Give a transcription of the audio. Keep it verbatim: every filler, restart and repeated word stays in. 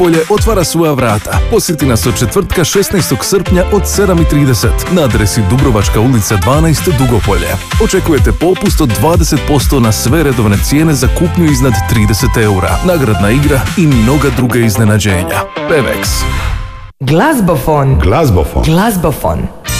Dugopolje otvara svoja vrata. Posjeti nas od četvrtka šesnaestog srpnja od sedam i trideset na adresi Dubrovačka ulica dvanaest Dugopolje. Očekujete popust od dvadeset posto na sve redovne cijene za kupnju iznad trideset eura, nagradna igra i mnoga druga iznenađenja. Pevex. Glazbofon. Glazbofon. Glazbofon.